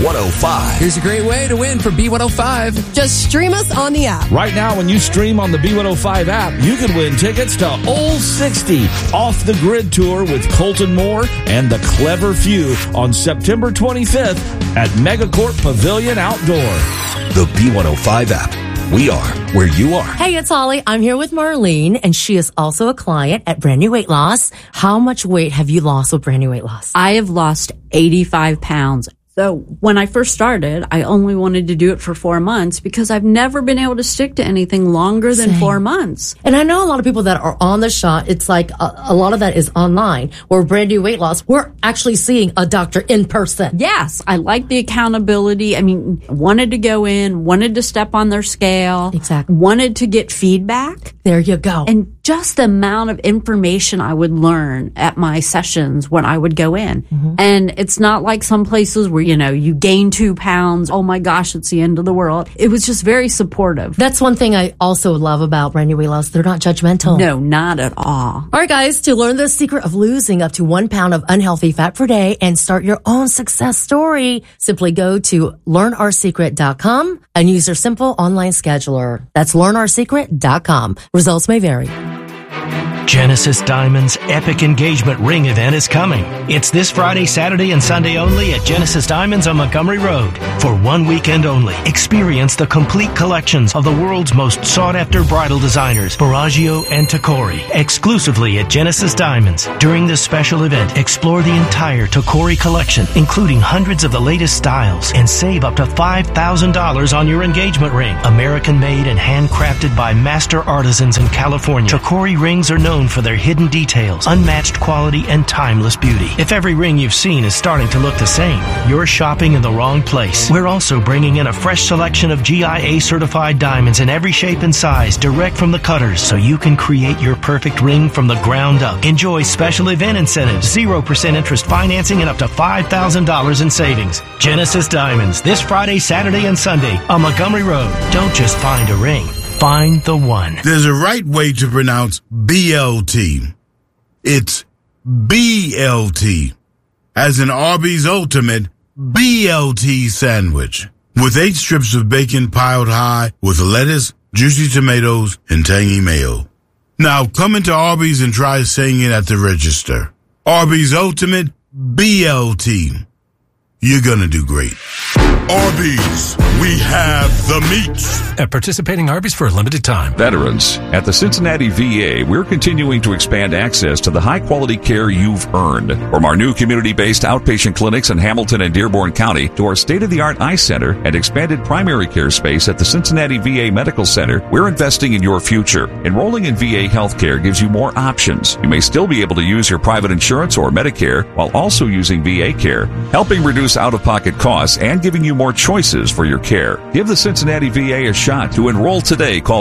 B105. Here's a great way to win for B105. Just stream us on the app. Right now, when you stream on the B105 app, you can win tickets to Old 60 Off the Grid Tour with Colton Moore and the Clever Few on September 25th at Megacorp Pavilion Outdoor. The B105 app. We are where you are. Hey, it's Holly. I'm here with Marlene, and she is also a client at Brand New Weight Loss. How much weight have you lost with Brand New Weight Loss? I have lost 85 pounds. So when I first started, I only wanted to do it for 4 months because I've never been able to stick to anything longer than 4 months. And I know a lot of people that are on the shot, it's like a lot of that is online. Where Brand New Weight Loss, we're actually seeing a doctor in person. Yes, I like the accountability. I mean, wanted to go in, wanted to step on their scale. Exactly. Wanted to get feedback. There you go. And just the amount of information I would learn at my sessions when I would go in. Mm-hmm. And it's not like some places where, you know, you gain 2 pounds. Oh my gosh, it's the end of the world. It was just very supportive. That's one thing I also love about Brand New Weight Loss. They're not judgmental. No, not at all. All right, guys, to learn the secret of losing up to 1 pound of unhealthy fat per day and start your own success story, simply go to learnoursecret.com and use their simple online scheduler. That's learnoursecret.com. Results may vary. Genesis Diamonds' epic engagement ring event is coming. It's this Friday, Saturday, and Sunday only at Genesis Diamonds on Montgomery Road. For 1 weekend only, experience the complete collections of the world's most sought-after bridal designers, Bellagio and Tacori, exclusively at Genesis Diamonds. During this special event, explore the entire Tacori collection, including hundreds of the latest styles, and save up to $5,000 on your engagement ring. American-made and handcrafted by master artisans in California, Tacori rings are known for their hidden details, unmatched quality, and timeless beauty. If every ring you've seen is starting to look the same, you're shopping in the wrong place. We're also bringing in a fresh selection of GIA certified diamonds in every shape and size, direct from the cutters, so you can create your perfect ring from the ground up. Enjoy special event incentives, 0% interest financing, and up to $5,000 in savings. Genesis Diamonds, this Friday, Saturday, and Sunday on Montgomery Road. Don't just find a ring. Find the one. There's a right way to pronounce BLT. It's BLT, as in Arby's Ultimate BLT sandwich, with 8 strips of bacon piled high with lettuce, juicy tomatoes, and tangy mayo. Now come into Arby's and try saying it at the register. Arby's Ultimate BLT. You're gonna do great. Arby's, we have the meats. At participating Arby's for a limited time. Veterans, at the Cincinnati VA, we're continuing to expand access to the high-quality care you've earned. From our new community-based outpatient clinics in Hamilton and Dearborn County to our state-of-the-art eye center and expanded primary care space at the Cincinnati VA Medical Center, we're investing in your future. Enrolling in VA healthcare gives you more options. You may still be able to use your private insurance or Medicare while also using VA care, helping reduce out-of-pocket costs and giving you more choices for your care. Give the Cincinnati VA a shot. To enroll today, call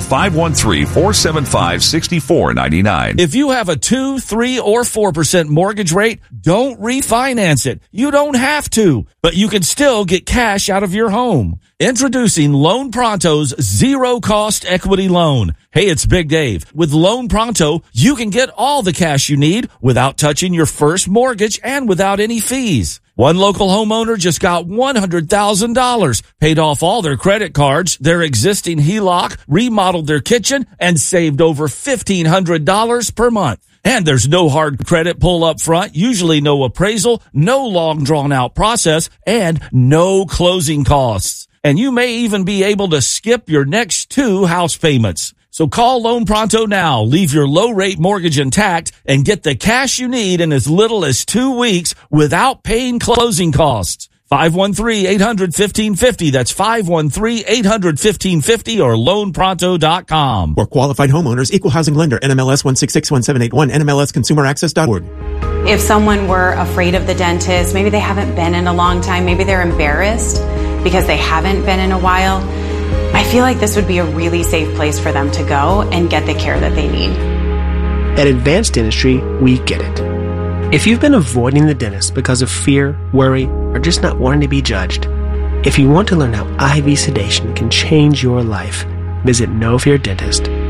513-475-6499. If you have a 2, 3, or 4% mortgage rate, don't refinance it. You don't have to, but you can still get cash out of your home. Introducing Loan Pronto's zero-cost equity loan. Hey, it's Big Dave. With Loan Pronto, you can get all the cash you need without touching your first mortgage and without any fees. One local homeowner just got $100,000, paid off all their credit cards, their existing HELOC, remodeled their kitchen, and saved over $1,500 per month. And there's no hard credit pull up front, usually no appraisal, no long drawn out process, and no closing costs. And you may even be able to skip your next 2 house payments. So call Loan Pronto now, leave your low-rate mortgage intact, and get the cash you need in as little as 2 weeks without paying closing costs. 513-800-1550. That's 513-800-1550 or loanpronto.com. For qualified homeowners, Equal Housing Lender, NMLS 1661781, NMLSConsumerAccess.org. If someone were afraid of the dentist, maybe they haven't been in a long time, maybe they're embarrassed because they haven't been in a while, I feel like this would be a really safe place for them to go and get the care that they need. At Advanced Dentistry, we get it. If you've been avoiding the dentist because of fear, worry, or just not wanting to be judged, if you want to learn how IV sedation can change your life, visit knowifyouradentist.com.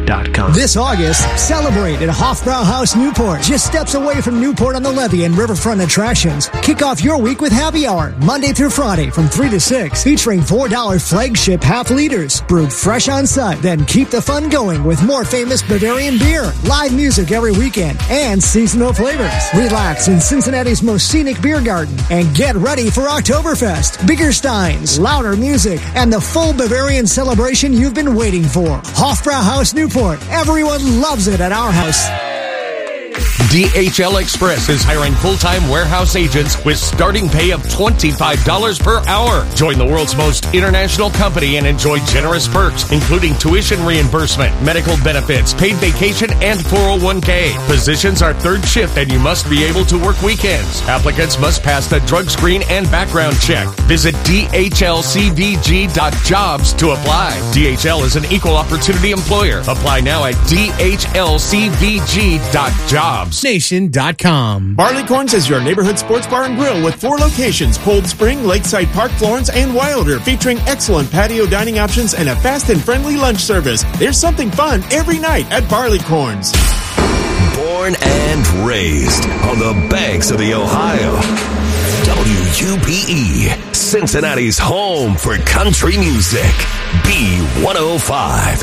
Newport.com. This August, celebrate at Hofbrauhaus Newport, just steps away from Newport on the Levee and riverfront attractions. Kick off your week with happy hour, Monday through Friday from 3 to 6, featuring $4 flagship half liters, brewed fresh on site. Then keep the fun going with more famous Bavarian beer, live music every weekend, and seasonal flavors. Relax in Cincinnati's most scenic beer garden and get ready for Oktoberfest, bigger steins, louder music, and the full Bavarian celebration you've been waiting for. Hofbrauhaus Newport. Everyone loves it at our house. DHL Express is hiring full-time warehouse agents with starting pay of $25 per hour. Join the world's most international company and enjoy generous perks, including tuition reimbursement, medical benefits, paid vacation, and 401k. Positions are third shift and you must be able to work weekends. Applicants must pass the drug screen and background check. Visit dhlcvg.jobs to apply. DHL is an equal opportunity employer. Apply now at dhlcvg.jobs. Nation.com. Barleycorns is your neighborhood sports bar and grill with 4 locations: Cold Spring, Lakeside Park, Florence, and Wilder, featuring excellent patio dining options and a fast and friendly lunch service. There's something fun every night at Barleycorns. Born and raised on the banks of the Ohio. WUPE, Cincinnati's home for country music. B105.